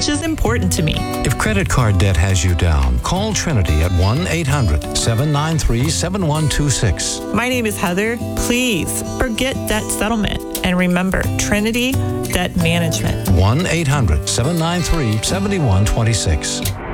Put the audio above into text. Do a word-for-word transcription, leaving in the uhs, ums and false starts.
which is important to me. If credit card debt has you down, call Trinity at one eight hundred, seven nine three, seven one two six. My name is Heather. Please forget debt settlement and remember Trinity Debt Management. one eight hundred, seven nine three, seven one two six.